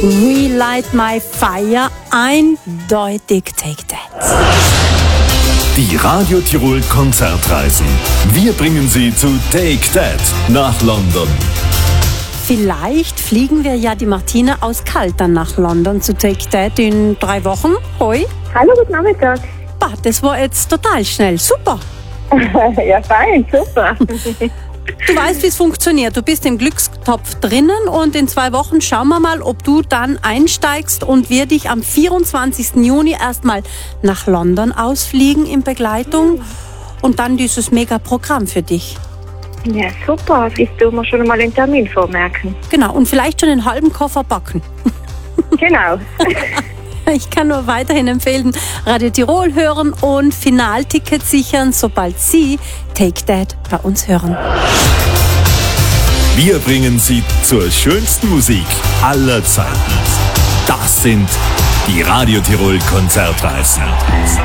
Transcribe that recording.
Relight My Fire, eindeutig Take That. Die Radio Tirol Konzertreisen. Wir bringen Sie zu Take That nach London. Vielleicht fliegen wir ja die Martina aus Kaltern nach London zu Take That in 3 Wochen. Hoi. Hallo, guten Nachmittag. Bah, das war jetzt total schnell. Super. Ja, fein, super. Du weißt, wie es funktioniert. Du bist im Glückstopf drinnen und in 2 Wochen schauen wir mal, ob du dann einsteigst und wir dich am 24. Juni erstmal nach London ausfliegen in Begleitung und dann dieses Mega-Programm für dich. Ja, super. Siehst du, mir schon mal den Termin vormerken. Genau, und vielleicht schon den halben Koffer backen. Genau. Ich kann nur weiterhin empfehlen, Radio Tirol hören und Finaltickets sichern, sobald Sie Take That bei uns hören. Wir bringen Sie zur schönsten Musik aller Zeiten. Das sind die Radio Tirol Konzertreisen.